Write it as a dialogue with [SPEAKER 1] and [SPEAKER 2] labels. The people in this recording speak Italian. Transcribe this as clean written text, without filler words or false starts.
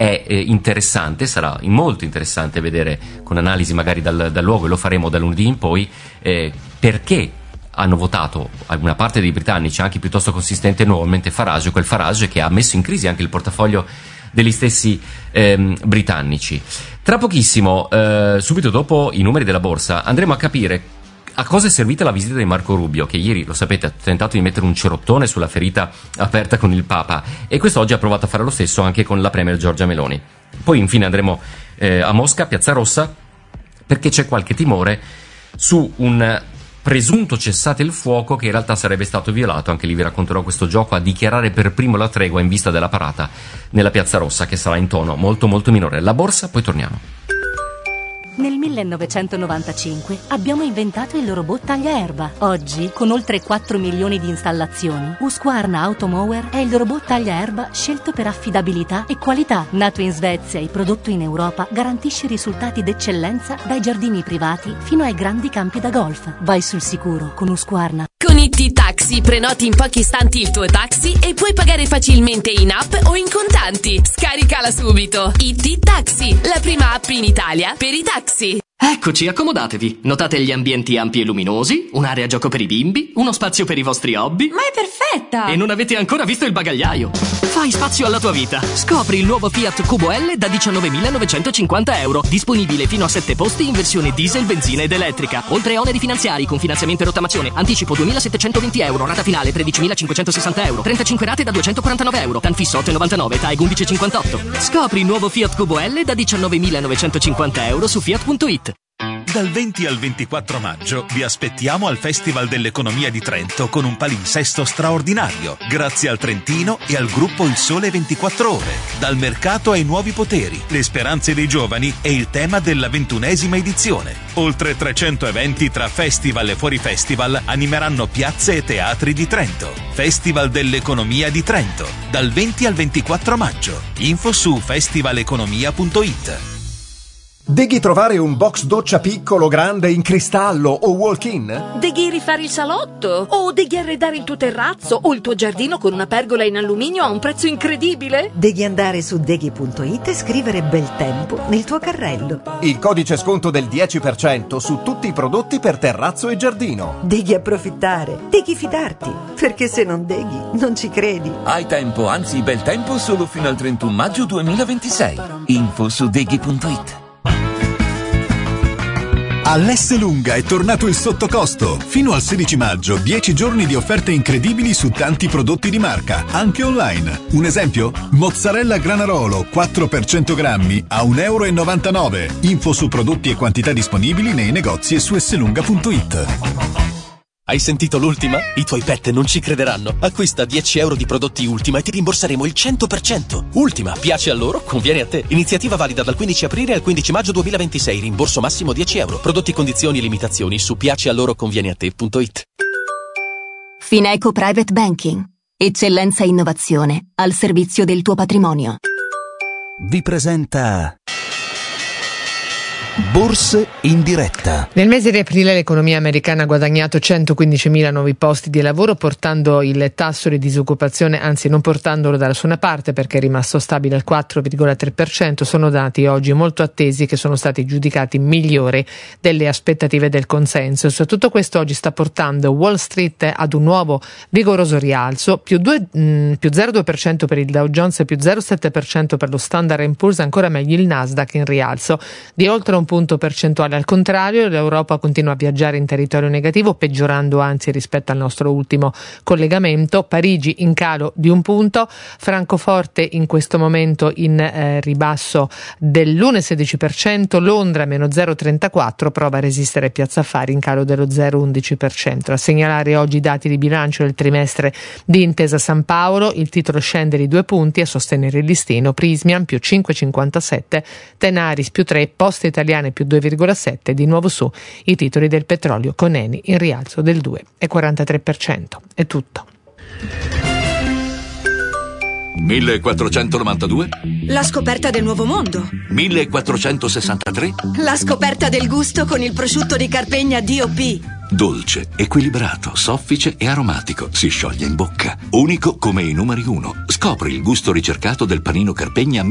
[SPEAKER 1] è interessante, sarà molto interessante vedere con analisi magari dal luogo, e lo faremo da lunedì in poi, perché hanno votato una parte dei britannici, anche piuttosto consistente, nuovamente Farage, quel Farage che ha messo in crisi anche il portafoglio degli stessi britannici. Tra pochissimo, subito dopo i numeri della borsa, andremo a capire a cosa è servita la visita di Marco Rubio, che ieri, lo sapete, ha tentato di mettere un cerottone sulla ferita aperta con il Papa, e quest'oggi ha provato a fare lo stesso anche con la premier Giorgia Meloni. Poi infine andremo a Mosca, Piazza Rossa, perché c'è qualche timore su un presunto cessate il fuoco che in realtà sarebbe stato violato. Anche lì vi racconterò questo gioco a dichiarare per primo la tregua in vista della parata nella Piazza Rossa, che sarà in tono molto molto minore. La borsa, poi torniamo.
[SPEAKER 2] Nel 1995 abbiamo inventato il robot tagliaerba. Oggi, con oltre 4 milioni di installazioni, Husqvarna Automower è il robot tagliaerba scelto per affidabilità e qualità. Nato in Svezia e prodotto in Europa, garantisce risultati d'eccellenza dai giardini privati fino ai grandi campi da golf. Vai sul sicuro con Husqvarna.
[SPEAKER 3] Con IT Taxi prenoti in pochi istanti il tuo taxi e puoi pagare facilmente in app o in contanti. Scaricala subito. IT Taxi, la prima app in Italia per i taxi.
[SPEAKER 4] Eccoci, accomodatevi. Notate gli ambienti ampi e luminosi, un'area gioco per i bimbi, uno spazio per i vostri hobby.
[SPEAKER 5] Ma è perfetta!
[SPEAKER 4] E non avete ancora visto il bagagliaio. Fai spazio alla tua vita. Scopri il nuovo Fiat Cubo L da 19.950 euro. Disponibile fino a 7 posti in versione diesel, benzina ed elettrica. Oltre a oneri finanziari con finanziamento e rottamazione. Anticipo 2.720 euro, rata finale 13.560 euro. 35 rate da 249 euro. TAN fisso 8,99, TAEG 11,58. Scopri il nuovo Fiat Cubo L da 19.950 euro su Fiat.it.
[SPEAKER 6] Dal 20 al 24 maggio vi aspettiamo al Festival dell'Economia di Trento con un palinsesto straordinario, grazie al Trentino e al gruppo Il Sole 24 Ore. Dal mercato ai nuovi poteri, le speranze dei giovani e il tema della 21ª edizione. Oltre 300 eventi tra festival e fuori festival animeranno piazze e teatri di Trento. Festival dell'Economia di Trento, dal 20 al 24 maggio. Info su festivaleconomia.it.
[SPEAKER 7] Deghi trovare un box doccia piccolo, grande, in cristallo o walk-in?
[SPEAKER 5] Deghi rifare il salotto? O deghi arredare il tuo terrazzo o il tuo giardino con una pergola in alluminio a un prezzo incredibile?
[SPEAKER 8] Devi andare su deghi.it e scrivere bel tempo nel tuo carrello.
[SPEAKER 7] Il codice sconto del 10% su tutti i prodotti per terrazzo e giardino.
[SPEAKER 8] Devi approfittare, devi fidarti, perché se non deghi non ci credi.
[SPEAKER 9] Hai tempo, anzi bel tempo, solo fino al 31 maggio 2026. Info su deghi.it.
[SPEAKER 10] All'Esselunga è tornato il sottocosto. Fino al 16 maggio, 10 giorni di offerte incredibili su tanti prodotti di marca, anche online. Un esempio? Mozzarella Granarolo 4 per 100 grammi a €1,99. Info su prodotti e quantità disponibili nei negozi e su esselunga.it.
[SPEAKER 11] Hai sentito l'ultima? I tuoi pet non ci crederanno. Acquista 10 euro di prodotti Ultima e ti rimborseremo il 100%. Ultima, piace a loro, conviene a te. Iniziativa valida dal 15 aprile al 15 maggio 2026. Rimborso massimo 10 euro. Prodotti, condizioni e limitazioni su piacealoroconvieneate.it.
[SPEAKER 12] Fineco Private Banking. Eccellenza e innovazione al servizio del tuo patrimonio.
[SPEAKER 13] Vi presenta Borse in diretta.
[SPEAKER 14] Nel mese di aprile l'economia americana ha guadagnato 115.000 nuovi posti di lavoro, portando il tasso di disoccupazione, anzi non portandolo da nessuna parte perché è rimasto stabile al 4,3%. Sono dati oggi molto attesi che sono stati giudicati migliori delle aspettative del consenso. Tutto questo oggi sta portando Wall Street ad un nuovo vigoroso rialzo, più 0,2% per il Dow Jones e più 0,7% per lo Standard & Poor's, ancora meglio il Nasdaq in rialzo di oltre un punto percentuale. Al contrario, l'Europa continua a viaggiare in territorio negativo, peggiorando anzi rispetto al nostro ultimo collegamento. Parigi in calo di un punto, Francoforte in questo momento in ribasso dell'1,16%, Londra meno 0,34%, prova a resistere Piazza Affari in calo dello 0,11%. A segnalare oggi i dati di bilancio del trimestre di Intesa San Paolo, il titolo scende di 2 punti, a sostenere il listino Prysmian più 5,57, Tenaris più 3, Poste Italiane più 2,7, di nuovo su i titoli del petrolio con Eni in rialzo del 2,43%. È tutto.
[SPEAKER 15] 1492.
[SPEAKER 5] La scoperta del nuovo mondo.
[SPEAKER 15] 1463.
[SPEAKER 5] La scoperta del gusto con il prosciutto di Carpegna DOP.
[SPEAKER 15] Dolce, equilibrato, soffice e aromatico, si scioglie in bocca. Unico come i numeri 1. Scopri il gusto ricercato del panino Carpegna